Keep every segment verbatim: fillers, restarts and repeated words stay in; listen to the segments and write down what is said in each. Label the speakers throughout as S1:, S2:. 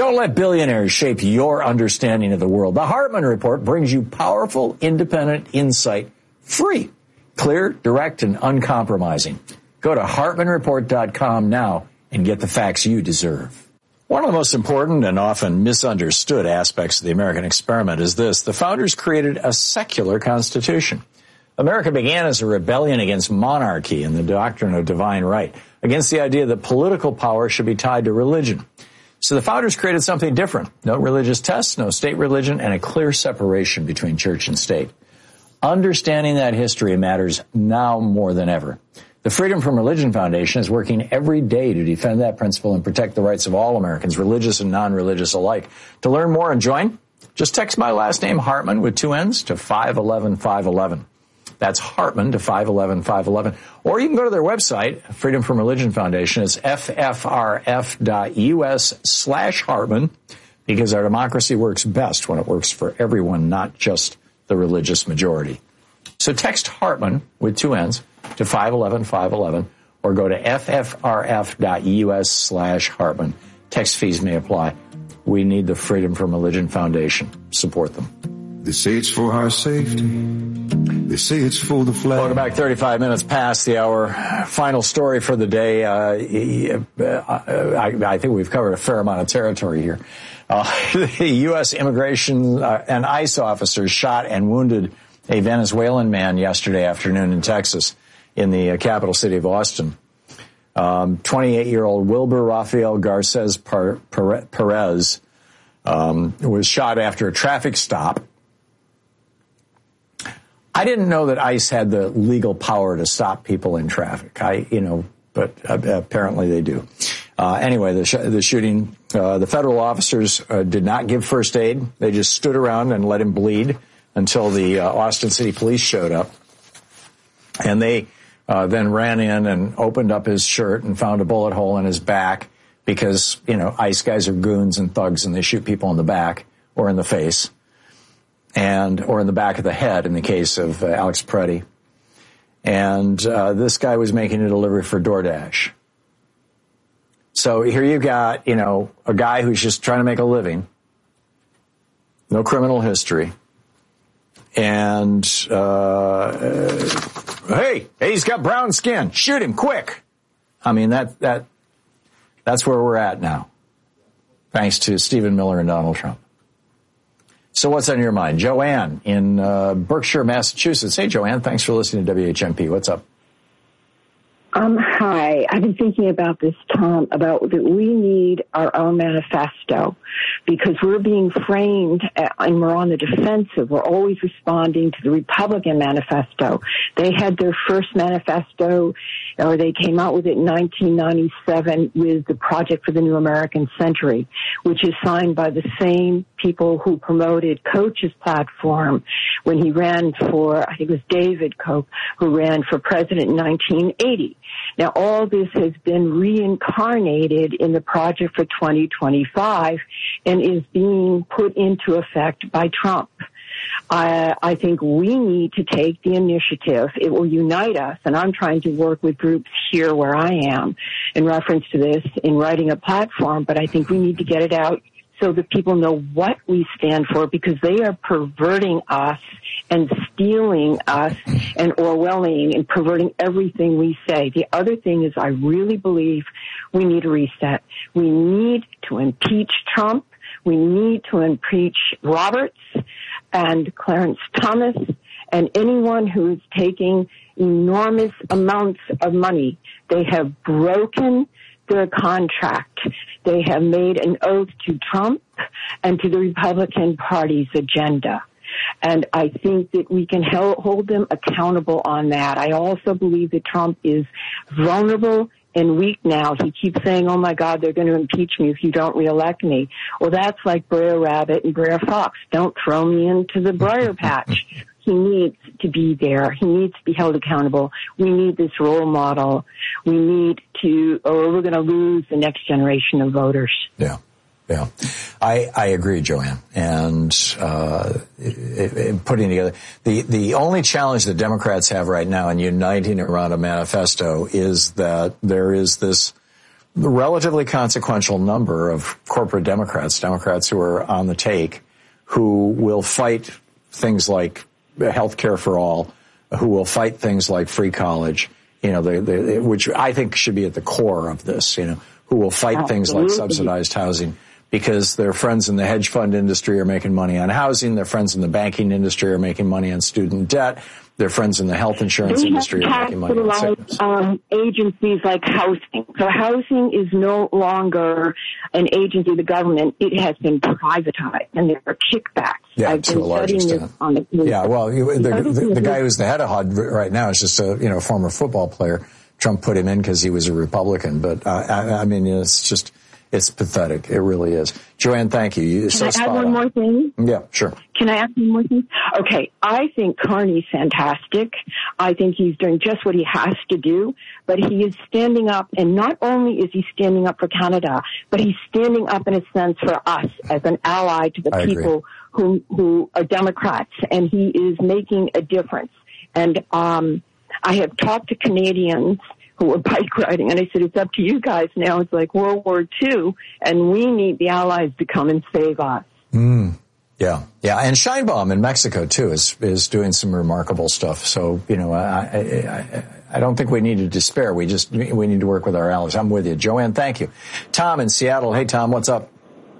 S1: Don't let billionaires shape your understanding of the world. The Hartman Report brings you powerful, independent insight, free, clear, direct, and uncompromising. Go to hartman report dot com now and get the facts you deserve. One of the most important and often misunderstood aspects of the American experiment is this. The founders created a secular constitution. America began as a rebellion against monarchy and the doctrine of divine right, against the idea that political power should be tied to religion. So the founders created something different. No religious tests, no state religion, and a clear separation between church and state. Understanding that history matters now more than ever. The Freedom from Religion Foundation is working every day to defend that principle and protect the rights of all Americans, religious and non-religious alike. To learn more and join, just text my last name, Hartman, with two N's, to five one one, five one one. That's Hartman to five one one, five one one. Or you can go to their website, Freedom from Religion Foundation. It's f f r f dot u s slash Hartman, because our democracy works best when it works for everyone, not just the religious majority. So text Hartman with two N's to five one one, five one one, or go to f f r f dot u s slash Hartman. Text fees may apply. We need the Freedom from Religion Foundation. Support them.
S2: They say it's for our safety. They say it's for the flag.
S1: Welcome back. thirty-five minutes past the hour. Final story for the day. Uh, I, I think we've covered a fair amount of territory here. Uh, the U S immigration uh, and ICE officers shot and wounded a Venezuelan man yesterday afternoon in Texas, in the uh, capital city of Austin. Um, twenty-eight-year-old Wilber Rafael Garces Perez um, was shot after a traffic stop. I didn't know that ICE had the legal power to stop people in traffic. I, you know, but uh, apparently they do. Uh, anyway, the, sh- the shooting, uh, the federal officers uh, did not give first aid. They just stood around and let him bleed until the uh, Austin City Police showed up. And they uh, then ran in and opened up his shirt and found a bullet hole in his back because, you know, ICE guys are goons and thugs and they shoot people in the back or in the face. And, or in the back of the head in the case of uh, Alex Preddy. And, uh, this guy was making a delivery for DoorDash. So here you've got, you know, a guy who's just trying to make a living. No criminal history. And, uh, hey, hey, he's got brown skin. Shoot him quick. I mean, that, that, that's where we're at now. Thanks to Stephen Miller and Donald Trump. So what's on your mind? Joanne in uh, Berkshire, Massachusetts. Hey, Joanne, thanks for listening to W H M P. What's up?
S3: Um, hi. I've been thinking about this, Tom, about that we need our own manifesto because we're being framed and we're on the defensive. We're always responding to the Republican manifesto. They had their first manifesto, or they came out with it in nineteen ninety-seven with the Project for the New American Century, which is signed by the same people who promoted Koch's platform when he ran for, I think it was David Koch, who ran for president in nineteen eighty. Now, all this has been reincarnated in the Project for twenty twenty-five and is being put into effect by Trump. I, I think we need to take the initiative. It will unite us, and I'm trying to work with groups here where I am in reference to this in writing a platform, but I think we need to get it out so that people know what we stand for, because they are perverting us and stealing us and Orwelling and perverting everything we say. The other thing is I really believe we need a reset. We need to impeach Trump. We need to impeach Roberts and Clarence Thomas and anyone who is taking enormous amounts of money. They have broken their contract. They have made an oath to Trump and to the Republican Party's agenda. And I think that we can hold them accountable on that. I also believe that Trump is vulnerable and weak now. He keeps saying, oh, my God, they're going to impeach me if you don't reelect me. Well, that's like Brer Rabbit and Brer Fox. Don't throw me into the briar patch. He needs to be there. He needs to be held accountable. We need this role model. We need to, or we're going to lose the next generation of voters.
S1: Yeah. Yeah, I, I agree, Joanne. And uh, it, it, putting together the the only challenge that Democrats have right now in uniting around a manifesto is that there is this relatively consequential number of corporate Democrats, Democrats who are on the take, who will fight things like health care for all, who will fight things like free college, you know, they, they, which I think should be at the core of this, you know, who will fight Absolutely. Things like subsidized housing, because their friends in the hedge fund industry are making money on housing, their friends in the banking industry are making money on student debt, their friends in the health insurance
S3: they
S1: industry are making money on sickness.
S3: Um, agencies like housing. So housing is no longer an agency of the government. It has been privatized, and there are kickbacks.
S1: Yeah,
S3: I've
S1: to
S3: been
S1: a large extent.
S3: On the
S1: yeah, well, the, the, the guy who's the head of H U D right now is just a you know former football player. Trump put him in because he was a Republican, but uh, I, I mean, it's just. It's pathetic. It really is. Joanne, thank you. You're so
S3: Can I add one more thing?
S1: Yeah, sure.
S3: Can I add one more thing? Okay, I think Carney's fantastic. I think he's doing just what he has to do, but he is standing up, and not only is he standing up for Canada, but he's standing up in a sense for us as an ally to the
S1: I
S3: people who who are Democrats, and he is making a difference. And um, I have talked to Canadians who were bike riding, and I said, it's up to you guys now. It's like World War Two, and we need the allies to come and save us.
S1: Mm, yeah, yeah. And Sheinbaum in Mexico, too, is is doing some remarkable stuff. So, you know, I, I, I, I don't think we need to despair. We just we need to work with our allies. I'm with you. Joanne, thank you. Tom in Seattle. Hey, Tom, what's up?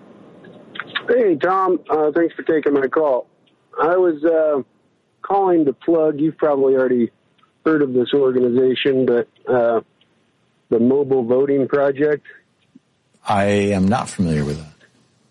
S4: Hey, Tom. Uh, thanks for taking my call. I was uh, calling to plug. You've probably already heard of this organization, but uh, the Mobile Voting Project.
S1: I am not familiar with that.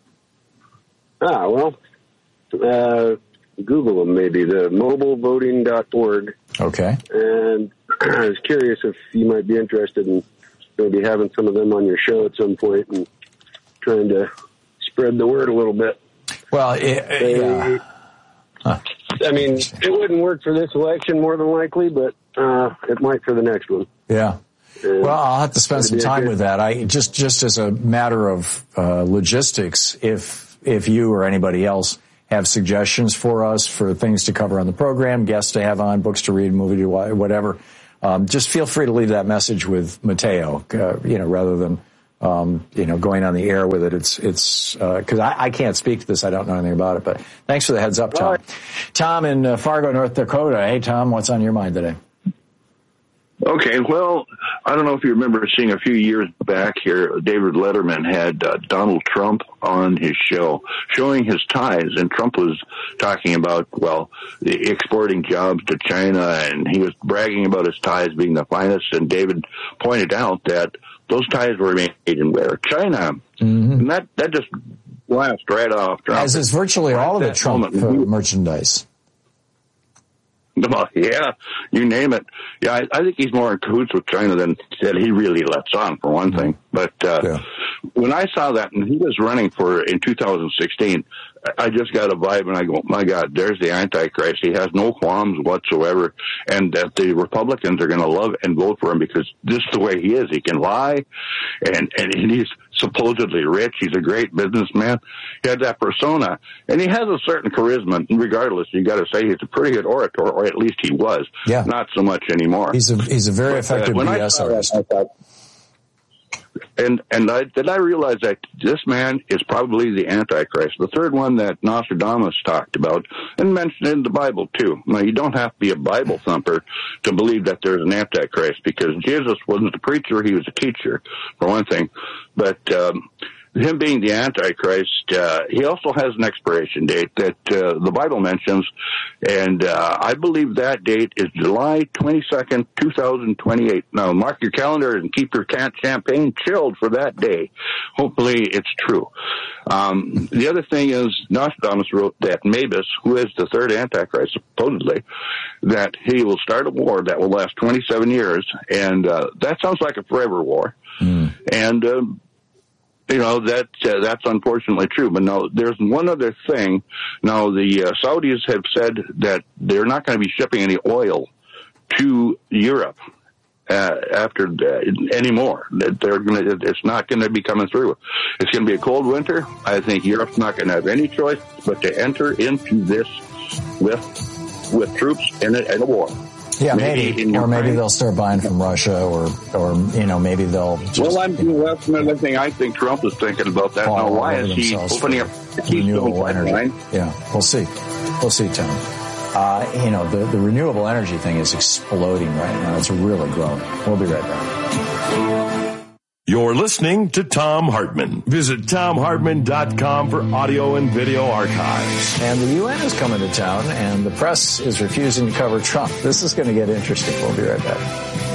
S4: Ah, well, uh, Google them maybe, the mobile voting dot org.
S1: Okay.
S4: And I was curious if you might be interested in maybe having some of them on your show at some point and trying to spread the word a little bit.
S1: Well, it,
S4: they,
S1: yeah. Huh.
S4: I mean, it wouldn't work for this election more than likely, but uh, it might for the next one.
S1: Yeah.
S4: And
S1: well, I'll have to spend some time with that. I just, just as a matter of uh, logistics, if if you or anybody else have suggestions for us for things to cover on the program, guests to have on, books to read, movie to watch, whatever, um, just feel free to leave that message with Mateo. Uh, you know, rather than um, you know going on the air with it. It's it's because uh, I, I can't speak to this. I don't know anything about it. But thanks for the heads up, Tom. Right. Tom in uh, Fargo, North Dakota. Hey, Tom, what's on your mind today?
S5: Okay, well, I don't know if you remember seeing a few years back here, David Letterman had uh, Donald Trump on his show showing his ties, and Trump was talking about, well, the exporting jobs to China, and he was bragging about his ties being the finest, and David pointed out that those ties were made in where? China. Mm-hmm. And that, that just laughed right off Trump.
S1: As is virtually all of the Trump uh, merchandise.
S5: Well, yeah, you name it. Yeah, I, I think he's more in cahoots with China than that he really lets on, for one thing. But uh, yeah. when I saw that, and he was running for in two thousand sixteen, I just got a vibe, and I go, my God, there's the Antichrist. He has no qualms whatsoever, and that the Republicans are going to love and vote for him because this is the way he is. He can lie, and, and he's supposedly rich. He's a great businessman. He has that persona, and he has a certain charisma. Regardless, you got to say he's a pretty good orator, or at least he was.
S1: Yeah.
S5: Not so much anymore.
S1: He's a he's a very but, effective uh, B S artist.
S5: I thought, And and I, then I realized that this man is probably the Antichrist, the third one that Nostradamus talked about and mentioned in the Bible, too. Now, you don't have to be a Bible thumper to believe that there's an Antichrist, because Jesus wasn't a preacher, he was a teacher, for one thing. But um, him being the Antichrist, uh, he also has an expiration date that uh, the Bible mentions, and uh, I believe that date is July twenty-second, two thousand twenty-eight. Now, mark your calendar and keep your champagne chilled for that day. Hopefully it's true. Um, the other thing is, Nostradamus wrote that Mabus, who is the third Antichrist, supposedly, that he will start a war that will last twenty-seven years, and uh, that sounds like a forever war. Mm. And... Uh, You know, that, uh, that's unfortunately true. But now, there's one other thing. Now, the uh, Saudis have said that they're not going to be shipping any oil to Europe uh, after uh, anymore. That they're going to, it's not going to be coming through. It's going to be a cold winter. I think Europe's not going to have any choice but to enter into this with with troops in a, in a war.
S1: Yeah, maybe, maybe or maybe they'll start buying from Russia, or, or you know, maybe they'll. Just,
S5: well, I'm,
S1: you know,
S5: that's another thing I think Trump is thinking about that. Now, why is he opening up the Keystone Pipeline?
S1: Yeah, we'll see. We'll see, Tom. Uh, you know, the, the renewable energy thing is exploding right now. It's really growing. We'll be right back.
S6: You're listening to Thom Hartmann. Visit Thom Hartmann dot com for audio and video archives.
S1: And the U N is coming to town, and the press is refusing to cover Trump. This is going to get interesting. We'll be right back.